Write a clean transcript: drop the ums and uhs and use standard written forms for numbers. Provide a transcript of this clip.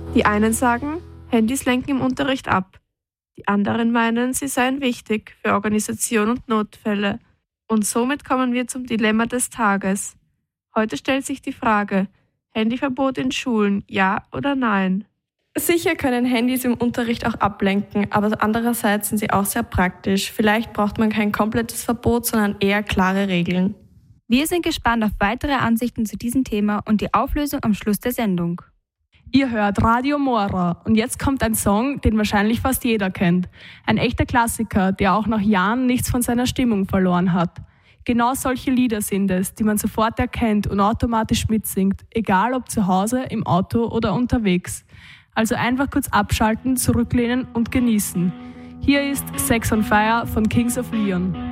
Die einen sagen, Handys lenken im Unterricht ab. Die anderen meinen, sie seien wichtig für Organisation und Notfälle. Und somit kommen wir zum Dilemma des Tages. Heute stellt sich die Frage, Handyverbot in Schulen, ja oder nein? Sicher können Handys im Unterricht auch ablenken, aber andererseits sind sie auch sehr praktisch. Vielleicht braucht man kein komplettes Verbot, sondern eher klare Regeln. Wir sind gespannt auf weitere Ansichten zu diesem Thema und die Auflösung am Schluss der Sendung. Ihr hört Radio Mora und jetzt kommt ein Song, den wahrscheinlich fast jeder kennt. Ein echter Klassiker, der auch nach Jahren nichts von seiner Stimmung verloren hat. Genau solche Lieder sind es, die man sofort erkennt und automatisch mitsingt, egal ob zu Hause, im Auto oder unterwegs. Also einfach kurz abschalten, zurücklehnen und genießen. Hier ist Sex on Fire von Kings of Leon.